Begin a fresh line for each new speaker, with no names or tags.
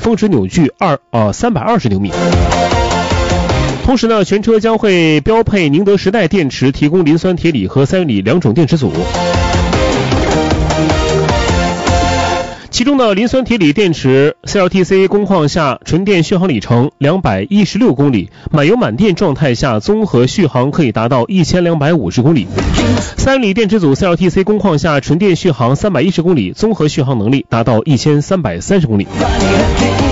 峰值扭矩320牛米。同时呢，全车将会标配宁德时代电池，提供磷酸铁锂和三元锂两种电池组。其中的磷酸铁锂电池 CLTC 工况下纯电续航里程216公里，满油满电状态下综合续航可以达到1250公里。三元锂电池组 CLTC 工况下纯电续航310公里，综合续航能力达到1330公里。